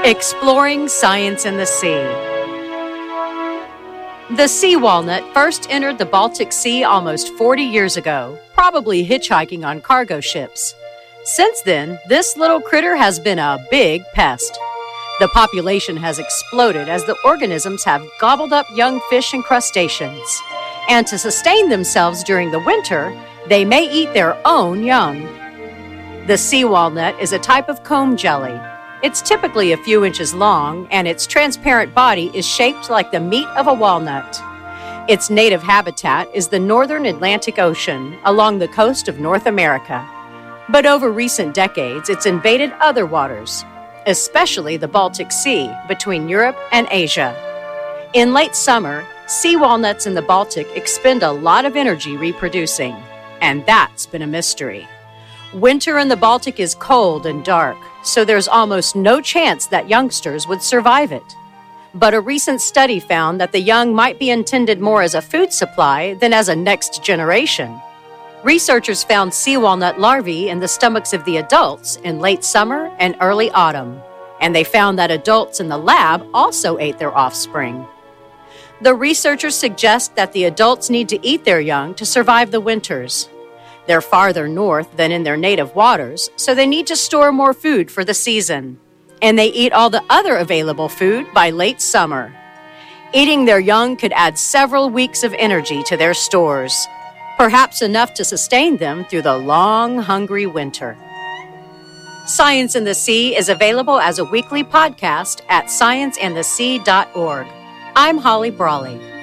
Exploring Science in the Sea. The sea walnut first entered the Baltic Sea almost 40 years ago, probably hitchhiking on cargo ships. Since then, this little critter has been a big pest. The population has exploded as the organisms have gobbled up young fish and crustaceans. And to sustain themselves during the winter, they may eat their own young. The sea walnut is a type of comb jelly. It's typically a few inches long, and its transparent body is shaped like the meat of a walnut. Its native habitat is the northern Atlantic Ocean along the coast of North America. But over recent decades, it's invaded other waters, especially the Baltic Sea between Europe and Asia. In late summer, sea walnuts in the Baltic expend a lot of energy reproducing, and that's been a mystery. Winter in the Baltic is cold and dark, so there's almost no chance that youngsters would survive it. But a recent study found that the young might be intended more as a food supply than as a next generation. Researchers found sea walnut larvae in the stomachs of the adults in late summer and early autumn, and they found that adults in the lab also ate their offspring. The researchers suggest that the adults need to eat their young to survive the winters. They're farther north than in their native waters, so they need to store more food for the season. And they eat all the other available food by late summer. Eating their young could add several weeks of energy to their stores, perhaps enough to sustain them through the long, hungry winter. Science in the Sea is available as a weekly podcast at scienceandthesea.org. I'm Holly Brawley.